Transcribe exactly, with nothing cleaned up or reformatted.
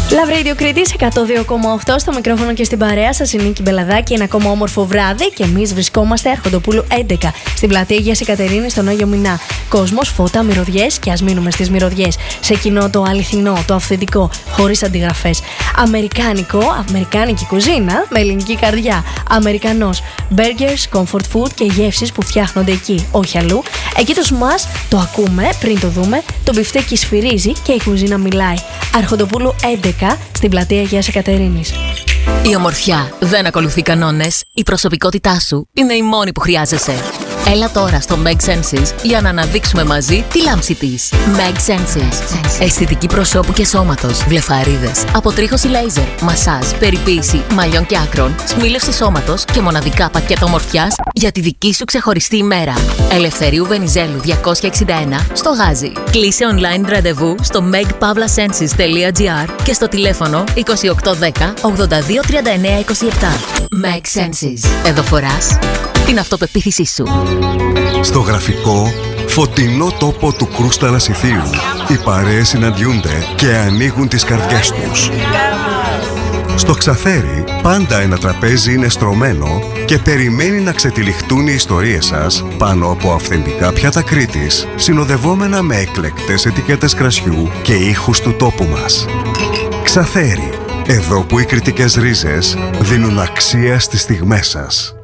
Love Radio Κρήτης εκατόν δύο κόμμα οκτώ, στο μικρόφωνο και στην παρέα σας η Νίκη Μπελαδάκη. Ένα ακόμα όμορφο βράδυ και εμείς βρισκόμαστε Αρχοντοπούλου έντεκα στην πλατεία Αγίας Εκατερίνης στον Άγιο Μινά. Κόσμος, φώτα, μυρωδιές και ας μείνουμε στις μυρωδιές. Σε κοινό το αληθινό, το αυθεντικό, χωρίς αντιγραφές. Αμερικάνικο, αμερικάνικη κουζίνα με ελληνική καρδιά. Αμερικανός, burgers, comfort food και γεύσεις που φτιάχνονται εκεί, όχι αλλού. Εκεί το σμάς το ακούμε πριν το δούμε, το μπιφτέκι σφυρίζει και η κουζίνα μιλάει. Αρχοντοπούλου έντεκα στην πλατεία Αγίας Εκατερίνης. Η ομορφιά δεν ακολουθεί κανόνες. Η προσωπικότητά σου είναι η μόνη που χρειάζεσαι. Έλα τώρα στο Meg Senses για να αναδείξουμε μαζί τη λάμψη της. Meg Senses. Αισθητική προσώπου και σώματος, βλεφαρίδες, αποτρίχωση λέιζερ, μασάζ, περιποίηση μαλλιών και άκρων, σμήλευση σώματος και μοναδικά πακέτο ομορφιάς για τη δική σου ξεχωριστή ημέρα. Ελευθερίου Βενιζέλου διακόσια εξήντα ένα στο Γάζι. Κλείσε online ραντεβού στο meg pavla senses τελεία gr και στο τηλέφωνο είκοσι οκτώ δέκα ογδόντα δύο τριάντα εννέα είκοσι επτά. Meg Senses. Εδώ φοράς την αυτοπεποίθησή σου. Στο γραφικό, φωτεινό τόπο του Κρούστα Ανασιθίου, οι παρέες συναντιούνται και ανοίγουν τις καρδιές τους. Στο Ξαθέρι, πάντα ένα τραπέζι είναι στρωμένο και περιμένει να ξετυλιχτούν οι ιστορίες σας πάνω από αυθεντικά πιάτα Κρήτης, συνοδευόμενα με εκλεκτές ετικέτες κρασιού και ήχους του τόπου μας. Ξαθέρι, εδώ που οι κρητικές ρίζες δίνουν αξία στις στιγμές σας.